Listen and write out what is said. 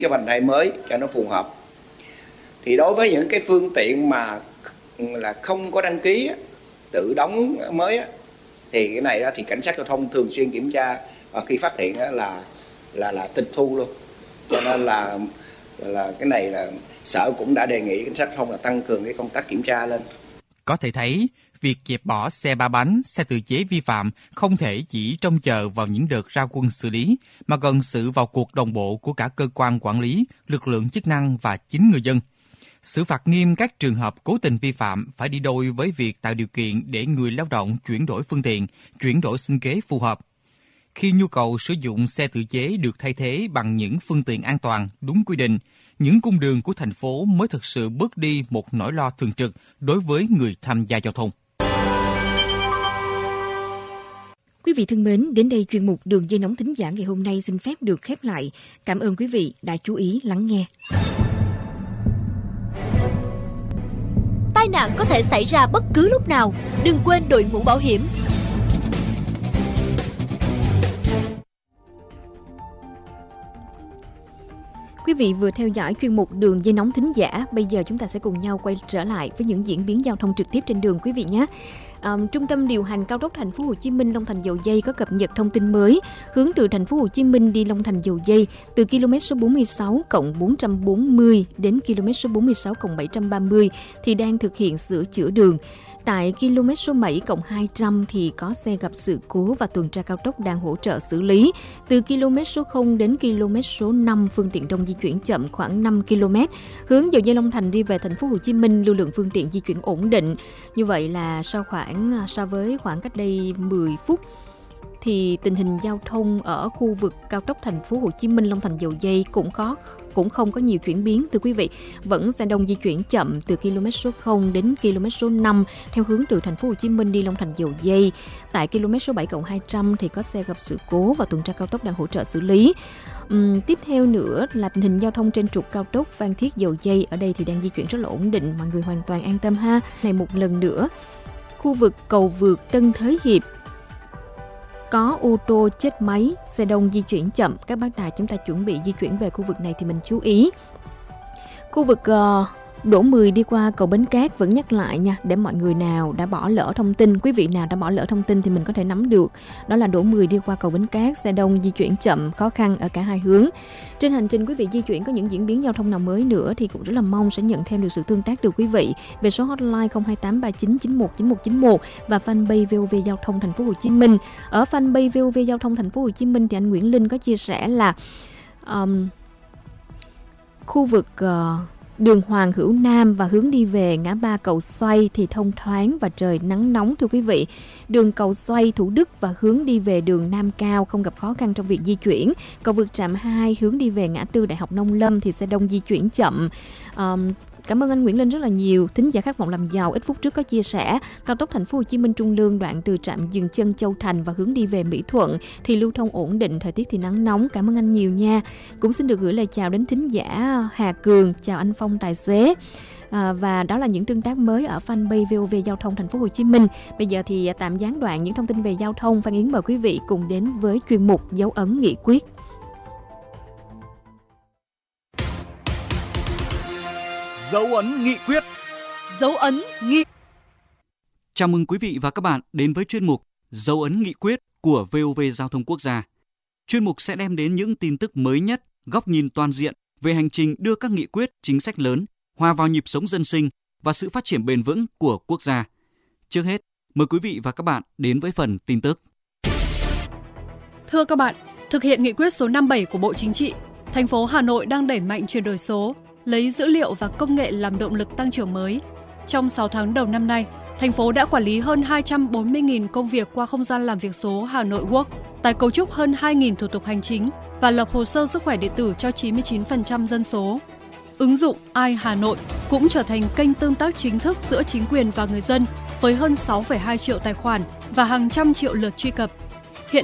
cái vành đai mới cho nó phù hợp. Thì đối với những cái phương tiện mà là không có đăng ký tự đóng mới thì cái này thì cảnh sát giao thông thường xuyên kiểm tra, và khi phát hiện là tịch thu luôn. Cho nên là cái này là Sở cũng đã đề nghị cảnh sát giao thông là tăng cường cái công tác kiểm tra lên. Có thể thấy, việc dẹp bỏ xe ba bánh, xe tự chế vi phạm không thể chỉ trông chờ vào những đợt ra quân xử lý, mà cần sự vào cuộc đồng bộ của cả cơ quan quản lý, lực lượng chức năng và chính người dân. Xử phạt nghiêm các trường hợp cố tình vi phạm phải đi đôi với việc tạo điều kiện để người lao động chuyển đổi phương tiện, chuyển đổi sinh kế phù hợp. Khi nhu cầu sử dụng xe tự chế được thay thế bằng những phương tiện an toàn, đúng quy định, những cung đường của thành phố mới thực sự bớt đi một nỗi lo thường trực đối với người tham gia giao thông. Quý vị thân mến, đến đây chuyên mục Đường dây nóng thính giả ngày hôm nay xin phép được khép lại. Cảm ơn quý vị đã chú ý lắng nghe. Tai nạn có thể xảy ra bất cứ lúc nào, đừng quên đội mũ bảo hiểm. Quý vị vừa theo dõi chuyên mục Đường dây nóng thính giả. Bây giờ chúng ta sẽ cùng nhau quay trở lại với những diễn biến giao thông trực tiếp trên đường quý vị nhé. Trung tâm điều hành cao tốc Thành phố Hồ Chí Minh Long Thành Dầu Giây có cập nhật thông tin mới. Hướng từ Thành phố Hồ Chí Minh đi Long Thành Dầu Giây từ km số 46 cộng 440 đến km số 46 cộng 730 thì đang thực hiện sửa chữa đường. Tại km số 7 cộng 200 thì có xe gặp sự cố và tuần tra cao tốc đang hỗ trợ xử lý. Từ km số 0 đến km số 5 phương tiện đông di chuyển chậm khoảng 5 km. Hướng Dầu Giây Long Thành đi về Thành phố Hồ Chí Minh lưu lượng phương tiện di chuyển ổn định. Như vậy là so với khoảng cách đây 10 phút thì tình hình giao thông ở khu vực cao tốc Thành phố Hồ Chí Minh Long Thành Dầu Giây cũng không có nhiều chuyển biến thưa quý vị. Vẫn xe đông di chuyển chậm từ km số 0 đến km số 5 theo hướng từ Thành phố Hồ Chí Minh đi Long Thành Dầu Giây. Tại km số 7 cộng 200 thì có xe gặp sự cố và tuần tra cao tốc đang hỗ trợ xử lý. Tiếp theo nữa là tình hình giao thông trên trục cao tốc Phan Thiết Dầu Giây, ở đây thì đang di chuyển rất là ổn định, mọi người hoàn toàn an tâm ha. Này một lần nữa, khu vực cầu vượt Tân Thới Hiệp có ô tô chết máy, xe đông di chuyển chậm. Các bác tài chúng ta chuẩn bị di chuyển về khu vực này thì mình chú ý. Khu vực Đỗ 10 đi qua cầu Bến Cát vẫn nhắc lại nha, để mọi người nào đã bỏ lỡ thông tin, quý vị nào đã bỏ lỡ thông tin thì mình có thể nắm được. Đó là Đỗ 10 đi qua cầu Bến Cát, xe đông di chuyển chậm, khó khăn ở cả hai hướng. Trên hành trình quý vị di chuyển có những diễn biến giao thông nào mới nữa thì cũng rất là mong sẽ nhận thêm được sự tương tác từ quý vị về số hotline 02839919191 và fanpage VOV Giao thông Thành phố Hồ Chí Minh. Ở fanpage VOV Giao thông Thành phố Hồ Chí Minh thì anh Nguyễn Linh có chia sẻ là khu vực đường Hoàng Hữu Nam và hướng đi về ngã ba Cầu Xoay thì thông thoáng và trời nắng nóng thưa quý vị. Đường Cầu Xoay Thủ Đức và hướng đi về đường Nam Cao không gặp khó khăn trong việc di chuyển. Cầu vượt Trạm 2 hướng đi về ngã tư Đại học Nông Lâm thì xe đông di chuyển chậm. Cảm ơn anh Nguyễn Linh rất là nhiều. Thính giả khát vọng làm giàu ít phút trước có chia sẻ cao tốc Thành phố Hồ Chí Minh Trung Lương đoạn từ trạm dừng chân Châu Thành và hướng đi về Mỹ Thuận thì lưu thông ổn định, thời tiết thì nắng nóng. Cảm ơn anh nhiều nha. Cũng xin được gửi lời chào đến thính giả Hà Cường, chào anh Phong tài xế. Và đó là những tương tác mới ở fanpage VOV Giao thông Thành phố Hồ Chí Minh. Bây giờ thì tạm gián đoạn những thông tin về giao thông. Phan Yến mời quý vị cùng đến với chuyên mục Dấu ấn nghị quyết. Dấu ấn nghị quyết. Dấu ấn nghị. Chào mừng quý vị và các bạn đến với chuyên mục Dấu ấn nghị quyết của VOV Giao thông Quốc gia. Chuyên mục sẽ đem đến những tin tức mới nhất, góc nhìn toàn diện về hành trình đưa các nghị quyết, chính sách lớn hòa vào nhịp sống dân sinh và sự phát triển bền vững của quốc gia. Trước hết, mời quý vị và các bạn đến với phần tin tức. Thưa các bạn, thực hiện nghị quyết số 57 của Bộ Chính trị, thành phố Hà Nội đang đẩy mạnh chuyển đổi số, lấy dữ liệu và công nghệ làm động lực tăng trưởng mới. Trong 6 tháng đầu năm nay, thành phố đã quản lý hơn 240.000 công việc qua không gian làm việc số Hà Nội Work, tái cấu trúc hơn 2.000 thủ tục hành chính và lập hồ sơ sức khỏe điện tử cho 99% dân số. Ứng dụng Ai Hà Nội cũng trở thành kênh tương tác chính thức giữa chính quyền và người dân với hơn 6,2 triệu tài khoản và hàng trăm triệu lượt truy cập.